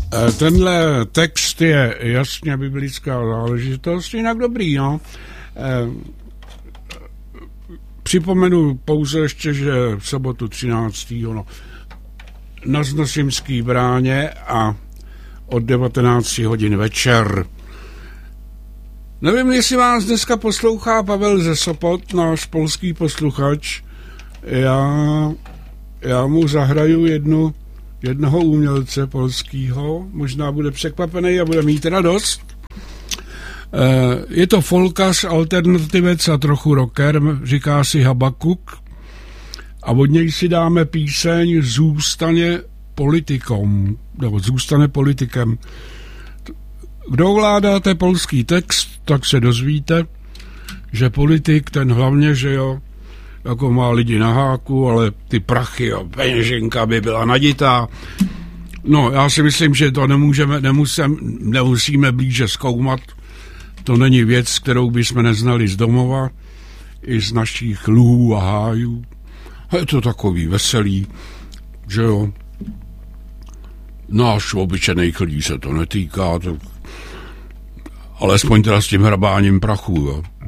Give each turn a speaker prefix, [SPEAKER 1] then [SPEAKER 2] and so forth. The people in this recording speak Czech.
[SPEAKER 1] Tenhle text je jasně biblická záležitost, jinak dobrý, no. Připomenu pouze ještě, že v sobotu 13. Na Znosimský bráně a od 19 hodin večer. Nevím, jestli vás dneska poslouchá Pavel ze Sopot, náš polský posluchač. Já mu zahraju jednoho umělce polského, možná bude překvapený a bude mít radost. Je to folkař, alternativec a trochu rocker, říká si Habakuk, a od něj si dáme píseň Zůstane politikom, nebo Zůstane politikem. Kdo ovládáte polský text, tak se dozvíte, že politik, ten hlavně, že jo, jako má lidi na háku, ale ty prachy a peněženka by byla naditá. No, já si myslím, že to nemusíme blíže zkoumat. To není věc, kterou bychom neznali z domova, i z našich luhů a hájů. A je to takový veselý, že jo. Náš obyčejných lidí se to netýká, alespoň teda s tím hrabáním prachu, jo.